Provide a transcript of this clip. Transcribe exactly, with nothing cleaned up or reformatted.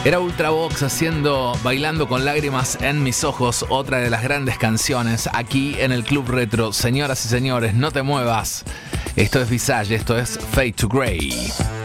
Era Ultravox haciendo Bailando con lágrimas en mis ojos, otra de las grandes canciones aquí en el Club Retro. Señoras y señores, no te muevas. Esto es Visage, esto es Fade to Grey.